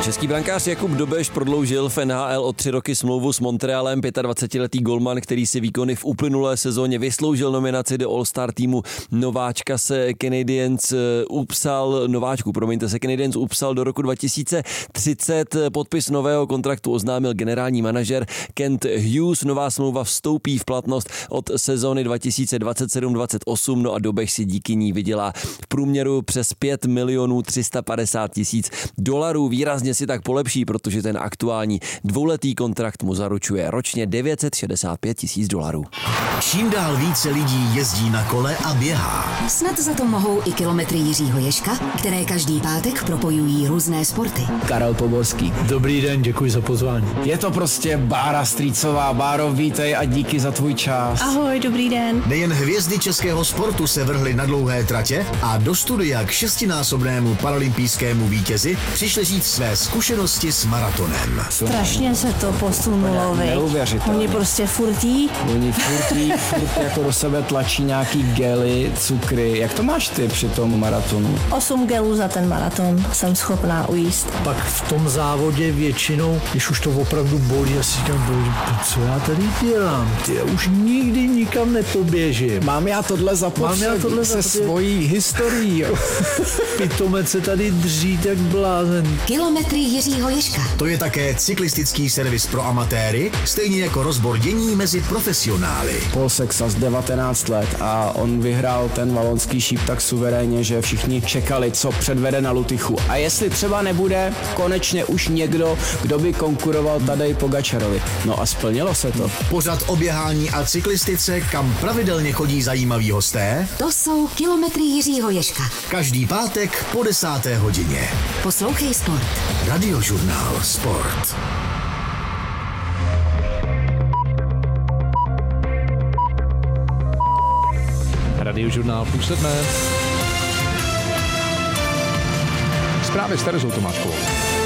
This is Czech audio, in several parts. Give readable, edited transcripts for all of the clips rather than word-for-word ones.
Český brankář Jakub Dobeš prodloužil v NHL o 3 roky smlouvu s Montrealem. 25letý golman, který si výkony v uplynulé sezóně vysloužil nominaci do All-Star týmu nováčka, se Canadiens upsal do roku 2030. Podpis nového kontraktu oznámil generální manažer Kent Hughes. Nová smlouva vstoupí v platnost od sezóny 2027-28, no a Dobeš si díky ní vydělá v průměru přes 5 350 000 $. Výrazně si tak polepší, protože ten aktuální dvouletý kontrakt mu zaručuje ročně 965 000 $. Čím dál více lidí jezdí na kole a běhá. Snad za to mohou i kilometry Jiřího Ježka, které každý pátek propojují různé sporty. Karel Poborský. Dobrý den, děkuji za pozvání. Je to prostě Bára Strýcová. Báro, vítej a díky za tvůj čas. Ahoj, dobrý den. Nejen hvězdy českého sportu se vrhly na dlouhé tratě a do studia k 6násobnému paralympijskému vítězi přišli říct své zkušenosti s maratonem. Strašně se to posunulo, Neuvěřitelné. Oni prostě furtí. Oni furt jako do sebe tlačí nějaký gely, cukry. Jak to máš ty při tom maratonu? 8 gelů za ten maraton jsem schopná ujíst. Pak v tom závodě většinou, když už to opravdu bolí, já si říkám, co já tady dělám? Já už nikdy nikam nepoběžím. Mám já tohle zapotřebí se svojí historií. Pitomec se tady dří tak blázen. Kilometry Jiřího Ježka. To je také cyklistický servis pro amatéry, stejně jako rozbor dění mezi profesionály. Paul Sexas 19 let a on vyhrál ten valonský šíp tak suverénně, že všichni čekali, co předvede na Lutychu. A jestli třeba nebude konečně už někdo, kdo by konkuroval Tadej Pogačarovi. No a splnilo se to. Pořad o běhání a cyklistice, kam pravidelně chodí zajímaví hosté. To jsou kilometry Jiřího Ježka. Každý pátek po 10. hodině. Poslouchej sport. Radiožurnál Sport. Radiožurnál +7. Zprávy s Terezou Tomáškovou.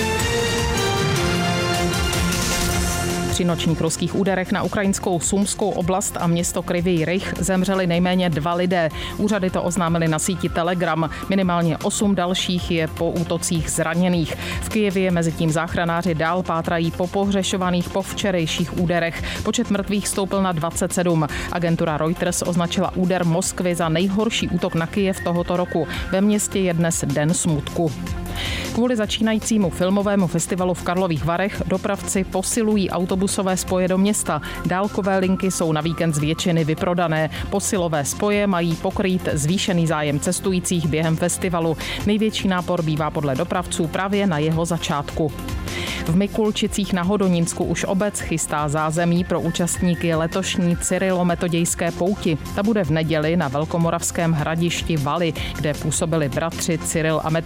Při nočních ruských úderech na ukrajinskou Sumskou oblast a město Kryvý Rih zemřeli nejméně 2 lidé. Úřady to oznámili na síti Telegram. Minimálně 8 dalších je po útocích zraněných. V Kyjevě mezitím záchranáři dál pátrají po pohřešovaných po včerejších úderech. Počet mrtvých stoupl na 27. Agentura Reuters označila úder Moskvy za nejhorší útok na Kyjev tohoto roku. Ve městě je dnes den smutku. Kvůli začínajícímu filmovému festivalu v Karlových Varech dopravci posilují autobusové spoje do města. Dálkové linky jsou na víkend z většiny vyprodané. Posilové spoje mají pokrýt zvýšený zájem cestujících během festivalu. Největší nápor bývá podle dopravců právě na jeho začátku. V Mikulčicích na Hodonínsku už obec chystá zázemí pro účastníky letošní cyrilometodějské pouti. Ta bude v neděli na Velkomoravském hradišti Valy, kde působili bratři Cyril a Metoděj.